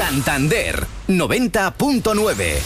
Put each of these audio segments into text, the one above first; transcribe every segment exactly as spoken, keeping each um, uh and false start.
Santander noventa punto nueve.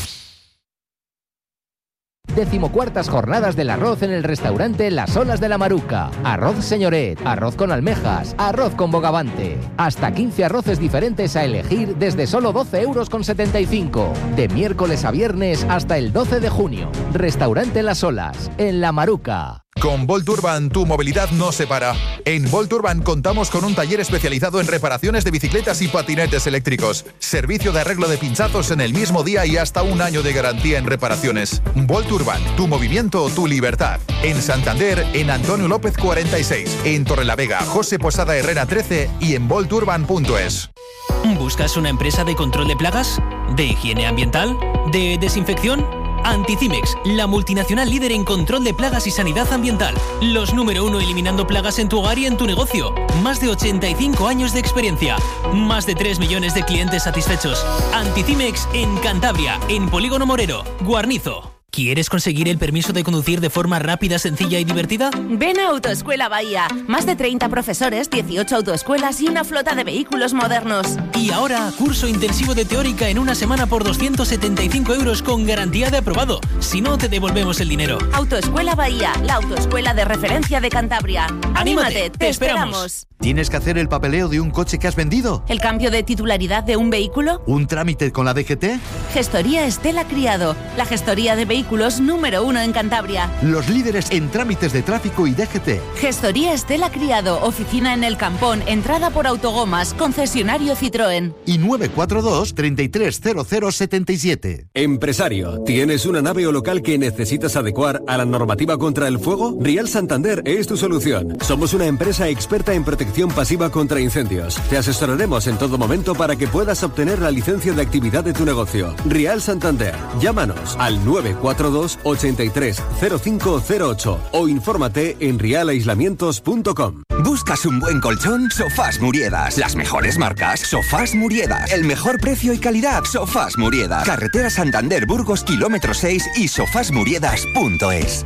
Decimocuartas jornadas del arroz en el restaurante Las Olas de la Maruca. Arroz señoret, arroz con almejas, arroz con bogavante. Hasta quince arroces diferentes a elegir desde solo doce euros con setenta y cinco. De miércoles a viernes hasta el doce de junio. Restaurante Las Olas, en La Maruca. Con Volt Urban tu movilidad no se para. En Volt Urban contamos con un taller especializado en reparaciones de bicicletas y patinetes eléctricos. Servicio de arreglo de pinchazos en el mismo día y hasta un año de garantía en reparaciones. Volt Urban, tu movimiento, tu libertad. En Santander, en Antonio López cuarenta y seis. En Torrelavega, José Posada Herrera trece y en volt urban punto es. ¿Buscas una empresa de control de plagas? ¿De higiene ambiental? ¿De desinfección? Anticimex, la multinacional líder en control de plagas y sanidad ambiental. Los número uno eliminando plagas en tu hogar y en tu negocio. Más de ochenta y cinco años de experiencia. Más de tres millones de clientes satisfechos. Anticimex en Cantabria, en Polígono Morero, Guarnizo. ¿Quieres conseguir el permiso de conducir de forma rápida, sencilla y divertida? Ven a Autoescuela Bahía. Más de treinta profesores, dieciocho autoescuelas y una flota de vehículos modernos. Y ahora, curso intensivo de teórica en una semana por doscientos setenta y cinco euros con garantía de aprobado. Si no, te devolvemos el dinero. Autoescuela Bahía, la autoescuela de referencia de Cantabria. ¡Anímate! ¡Anímate! ¡Te, ¡Te esperamos! esperamos! ¿Tienes que hacer el papeleo de un coche que has vendido? ¿El cambio de titularidad de un vehículo? ¿Un trámite con la D G T? Gestoría Estela Criado, la gestoría de vehículos número uno en Cantabria. Los líderes en trámites de tráfico y D G T. Gestoría Estela Criado, oficina en El Campón, entrada por Autogomas, concesionario Citroën. Y nueve cuatro dos, treinta y tres cero cero setenta y siete. Empresario, ¿tienes una nave o local que necesitas adecuar a la normativa contra el fuego? Rial Santander es tu solución. Somos una empresa experta en protección pasiva contra incendios. Te asesoraremos en todo momento para que puedas obtener la licencia de actividad de tu negocio. Rial Santander. Llámanos al nueve cuatro dos, ochenta y tres cero cinco cero ocho o infórmate en rial aislamientos punto com. ¿Buscas un buen colchón? Sofás Muriedas. Las mejores marcas. Sofás Muriedas. El mejor precio y calidad. Sofás Muriedas. Carretera Santander Burgos, kilómetro seis y sofás muriedas punto es.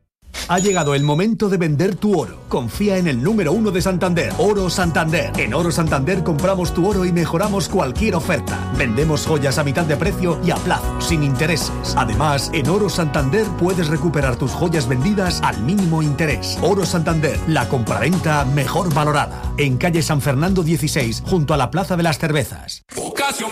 Ha llegado el momento de vender tu oro. Confía en el número uno de Santander, Oro Santander. En Oro Santander compramos tu oro y mejoramos cualquier oferta. Vendemos joyas a mitad de precio y a plazo, sin intereses. Además, en Oro Santander puedes recuperar tus joyas vendidas al mínimo interés. Oro Santander, la compraventa mejor valorada. En calle San Fernando dieciséis, junto a la Plaza de las Cervezas.